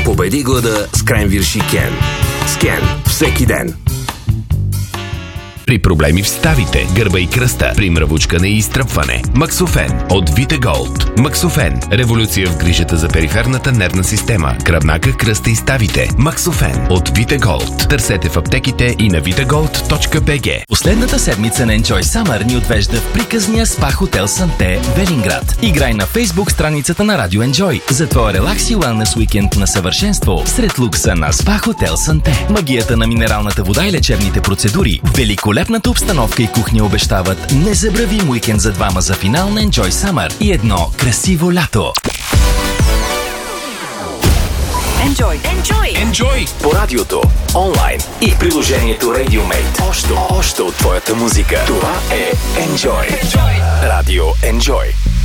Победи глада с Кренвирши Кен. С Кен всеки ден. При проблеми в ставите, гърба и кръста, при мравучкане и изтръпване. Максофен от Витеголд. Максофен. Революция в грижата за периферната нервна система, гръбнака, кръста и ставите. Максофен от Витеголд. Търсете в аптеките и на vitegold.bg. Последната седмица на Enjoy Summer ни отвежда в приказния спа хотел Санте, Велинград. Играй на Facebook страницата на Радио Enjoy за твоя релакс и уелнес уикенд на съвършенство сред лукса на спа хотел Санте. Магията на минералната вода и лечебните процедури, великолепната обстановка и кухня обещават незабравим уикенд за двама за финал на Enjoy Summer и едно красиво лято. Enjoy! По радиото, онлайн и в приложението RadioMate. Още от твоята музика. Това е Enjoy. Радио Enjoy.